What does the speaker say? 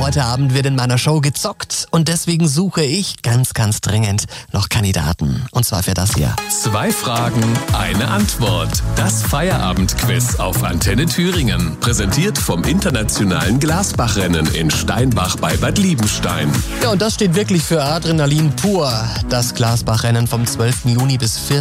Heute Abend wird in meiner Show gezockt und deswegen suche ich ganz, ganz dringend noch Kandidaten. Und zwar für das hier. 2 Fragen, eine Antwort. Das Feierabendquiz auf Antenne Thüringen. Präsentiert vom internationalen Glasbachrennen in Steinbach bei Bad Liebenstein. Ja, und das steht wirklich für Adrenalin pur. Das Glasbachrennen vom 12. Juni bis 14.